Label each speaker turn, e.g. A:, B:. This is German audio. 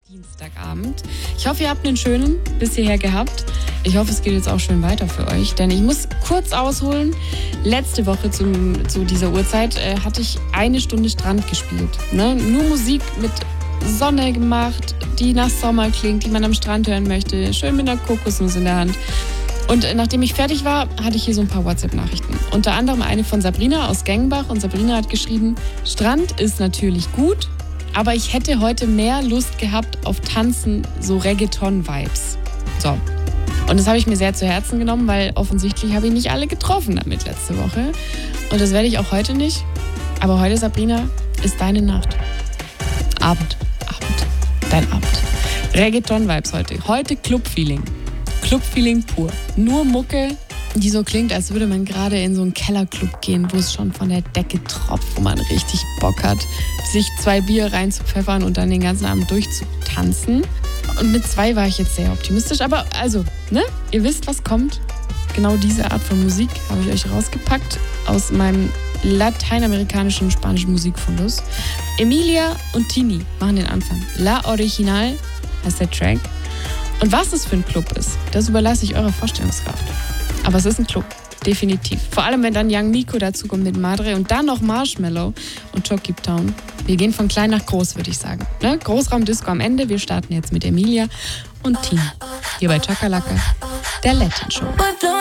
A: Dienstagabend. Ich hoffe, ihr habt einen schönen bis hierher gehabt. Ich hoffe, es geht jetzt auch schön weiter für euch, denn ich muss kurz ausholen. Letzte Woche zu dieser Uhrzeit hatte ich 1 Stunde Strand gespielt. Ne? Nur Musik mit Sonne gemacht, die nach Sommer klingt, die man am Strand hören möchte. Schön mit einer Kokosnuss in der Hand. Und nachdem ich fertig war, hatte ich hier so ein paar WhatsApp-Nachrichten. Unter anderem eine von Sabrina aus Gengenbach. Und Sabrina hat geschrieben, Strand ist natürlich gut, aber ich hätte heute mehr Lust gehabt auf Tanzen, so Reggaeton-Vibes. So. Und das habe ich mir sehr zu Herzen genommen, weil offensichtlich habe ich nicht alle getroffen damit letzte Woche. Und das werde ich auch heute nicht. Aber heute, Sabrina, ist deine Nacht. Abend. Dein Abend. Reggaeton-Vibes heute. Heute Club-Feeling. Club-Feeling pur. Nur Mucke, die so klingt, als würde man gerade in so einen Kellerclub gehen, wo es schon von der Decke tropft, wo man richtig Bock hat, sich 2 Bier reinzupfeffern und dann den ganzen Abend durchzutanzen. Und mit 2 war ich jetzt sehr optimistisch. Aber also, ne? Ihr wisst, was kommt. Genau diese Art von Musik habe ich euch rausgepackt aus meinem lateinamerikanischen spanischen Musikfundus. Emilia und Tini machen den Anfang. La Original heißt der Track. Und was es für ein Club ist, das überlasse ich eurer Vorstellungskraft. Aber es ist ein Club, definitiv. Vor allem, wenn dann Young Nico dazu kommt mit Madre und dann noch Marshmello und Talkie Town. Wir gehen von klein nach groß, würde ich sagen. Ne? Großraumdisco am Ende. Wir starten jetzt mit Emilia und Tini. Hier bei Chakalaka, der Latin Show.